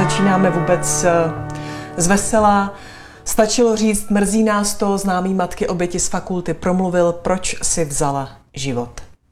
nezačínáme vůbec zvesela. Stačilo říct, mrzí nás to, známý matky oběti z fakulty promluvil, proč si vzala život.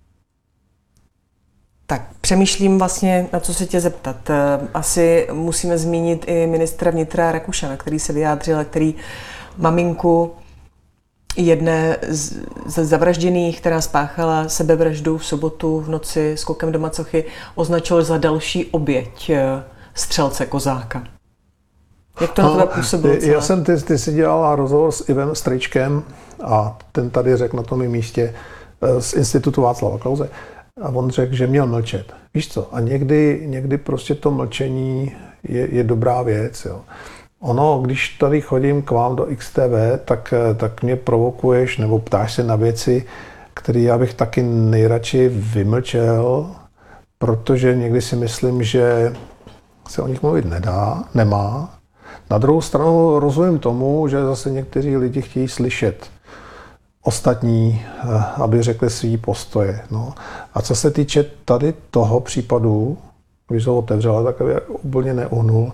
Tak přemýšlím vlastně, na co se tě zeptat. Asi musíme zmínit i ministra vnitra Rakušana, který se vyjádřil, který maminku jedné ze zavražděných, která spáchala sebevraždu v sobotu v noci skokem do macochy, označil za další oběť střelce Kozáka. Jak to na tebe působilo? Já jsem, ty jsi dělala rozhovor s Ivem Strejčkem a ten tady řekl na tom místě z Institutu Václava Klause a on řekl, že měl mlčet. Víš co? A někdy prostě to mlčení je dobrá věc. Jo. Ono, když tady chodím k vám do XTV, tak mě provokuješ nebo ptáš se na věci, které já bych taky nejradši vymlčel, protože někdy si myslím, že se o nich mluvit nemá. Na druhou stranu rozumím tomu, že zase někteří lidi chtějí slyšet ostatní, aby řekli svý postoje. No. A co se týče tady toho případu, když ho otevřela, tak aby úplně neuhnul.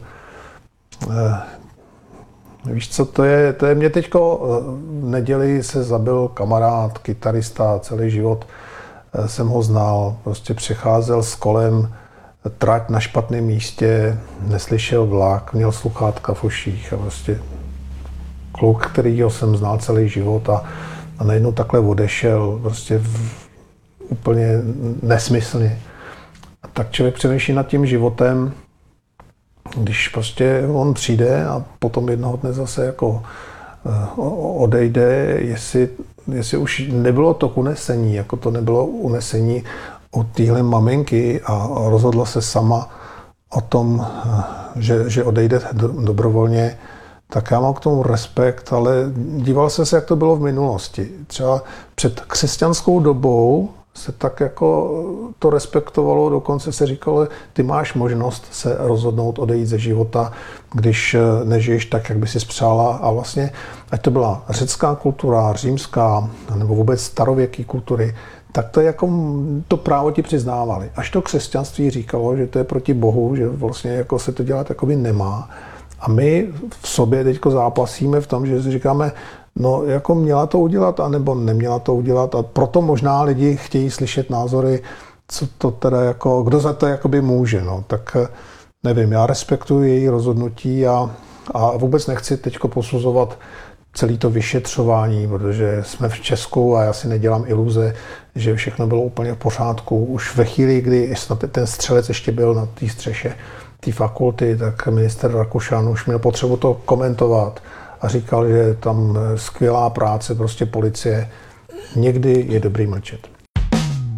Víš co, to je mě teďko v neděli se zabil kamarád, kytarista, celý život jsem ho znal, prostě přecházel s kolem trať na špatném místě, neslyšel vlak, měl sluchátka v uších a prostě kluk, kterýho jsem znal celý život a najednou takhle odešel prostě úplně nesmyslně. A tak člověk přemýšlí nad tím životem, když prostě on přijde a potom jednoho dne zase jako odejde, jestli už nebylo to unesení, jako to nebylo unesení od téhle maminky a rozhodla se sama o tom, že odejde dobrovolně, tak já mám k tomu respekt, ale díval jsem se, jak to bylo v minulosti. Třeba před křesťanskou dobou se tak jako to respektovalo, dokonce se říkalo, ty máš možnost se rozhodnout odejít ze života, když nežiješ tak, jak by si přála. A vlastně, ať to byla řecká kultura, římská, nebo vůbec starověké kultury, tak to jako to právo ti přiznávali. Až to křesťanství říkalo, že to je proti Bohu, že vlastně jako se to dělat jakoby nemá. A my v sobě teďko zápasíme v tom, že si říkáme, no jako měla to udělat, anebo neměla to udělat. A proto možná lidi chtějí slyšet názory, co to teda jako, kdo za to jakoby může. No. Tak nevím, já respektuji její rozhodnutí a vůbec nechci teďko posuzovat celé to vyšetřování, protože jsme v Česku a já si nedělám iluze, že všechno bylo úplně v pořádku. Už ve chvíli, kdy ten střelec ještě byl na té střeše té fakulty, tak minister Rakušan už měl potřebu to komentovat a říkal, že tam skvělá práce prostě policie. Někdy je dobrý mlčet.